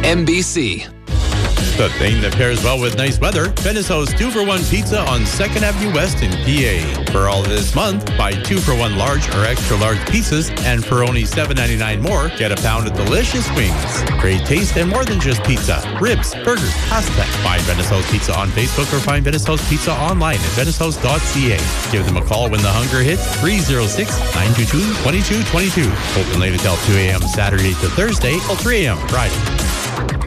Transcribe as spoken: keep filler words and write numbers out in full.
N B C. The thing that pairs well with nice weather, Venice-O's two for one pizza on second Avenue West in P A. For all this month, buy two for one large or extra large pizzas, and for only seven ninety-nine more, get a pound of delicious wings. Great taste and more than just pizza. Ribs, burgers, pasta. Find Venice-O's Pizza on Facebook or find Venice-O's Pizza online at venice house dot c a. Give them a call when the hunger hits, three oh six, nine two two, two two two two. Open late until two a.m. Saturday to Thursday till three a.m. Friday.